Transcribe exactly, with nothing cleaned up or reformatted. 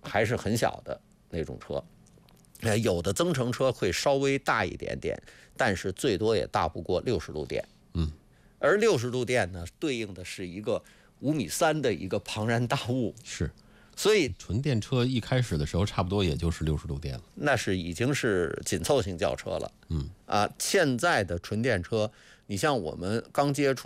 还是很小的那种车。呃，有的增程车会稍微大一点点，但是最多也大不过六十度电。 嗯， 而六十度电呢，对应的是一个五米三的一个庞然大物。 是， 所以纯电车一开始的时候，差不多也就是六十度电了。 那是已经是紧凑型轿车了。 嗯， 啊，现在的纯电车，你像我们刚接触。